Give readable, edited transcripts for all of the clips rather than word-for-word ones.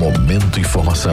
Momento Informação.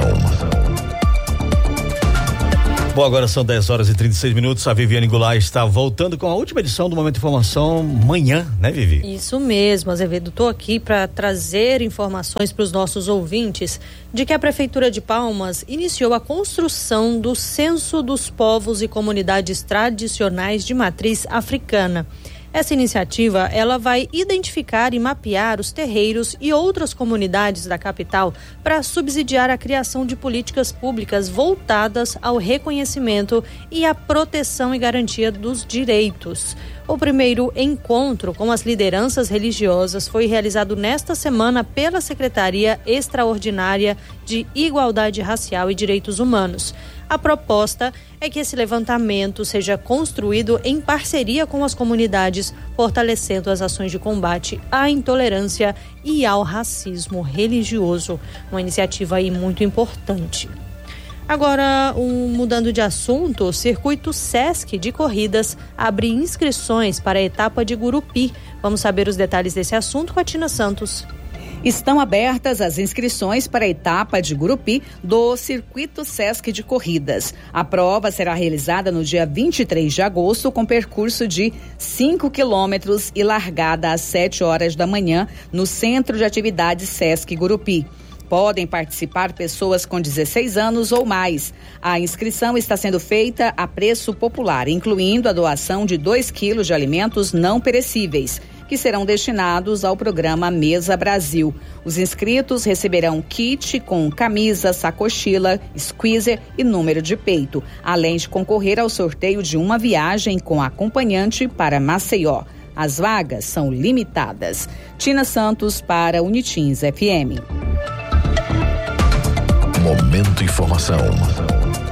Bom, agora são 10h36. A Viviane Goulart está voltando com a última edição do Momento Informação amanhã, né, Vivi? Isso mesmo, Azevedo. Estou aqui para trazer informações para os nossos ouvintes de que a Prefeitura de Palmas iniciou a construção do Censo dos Povos e Comunidades Tradicionais de Matriz Africana. Essa iniciativa, ela vai identificar e mapear os terreiros e outras comunidades da capital para subsidiar a criação de políticas públicas voltadas ao reconhecimento e à proteção e garantia dos direitos. O primeiro encontro com as lideranças religiosas foi realizado nesta semana pela Secretaria Extraordinária de Igualdade Racial e Direitos Humanos. A proposta é que esse levantamento seja construído em parceria com as comunidades, fortalecendo as ações de combate à intolerância e ao racismo religioso. Uma iniciativa aí muito importante. Agora, mudando de assunto, o Circuito Sesc de Corridas abre inscrições para a etapa de Gurupi. Vamos saber os detalhes desse assunto com a Tina Santos. Estão abertas as inscrições para a etapa de Gurupi do Circuito Sesc de Corridas. A prova será realizada no dia 23 de agosto com percurso de 5 quilômetros e largada às 7 horas da manhã no Centro de Atividades Sesc Gurupi. Podem participar pessoas com 16 anos ou mais. A inscrição está sendo feita a preço popular, incluindo a doação de 2 quilos de alimentos não perecíveis, que serão destinados ao programa Mesa Brasil. Os inscritos receberão kit com camisa, sacochila, squeezer e número de peito, além de concorrer ao sorteio de uma viagem com acompanhante para Maceió. As vagas são limitadas. Tina Santos para Unitins FM. Momento Informação.